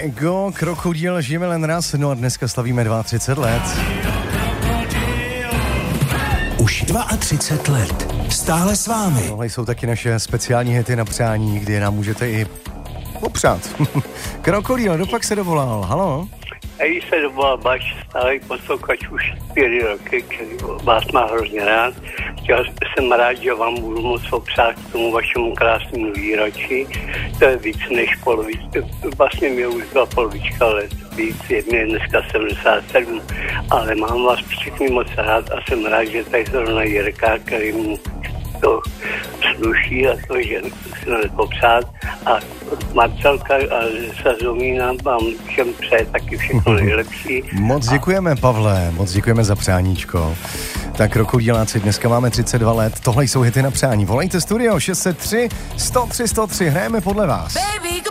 Ego, Krokodýl, žijeme len raz, no a dneska slavíme 32 let. Už 32 let. Stále s vámi. Tohle jsou taky naše speciální hity na přání, kdy nám můžete i popřát. Krokodýl, dopak se dovolal, halo? Jí se dovolal váš stálý posluchač už 4 roky, který vás má hrozně rád. Chtěl jsem rád, že vám budu moc popřát k tomu vašemu krásnému výročí. To je víc než polovička, vlastně mě už byla polovička let víc, je mě dneska 77, ale mám vás všechny moc rád a jsem rád, že tady zrovna Jirka, který mu to sluší a to, že se popřát. A Marcelka a Sazomína vám všem přeje taky všechno nejlepší. Moc děkujeme, Pavle, moc děkujeme za přáníčko. Tak Krokodýláci, dneska máme 32 let, tohle jsou hity na přání. Volejte studio 603 103 103, hrajeme podle vás. Baby,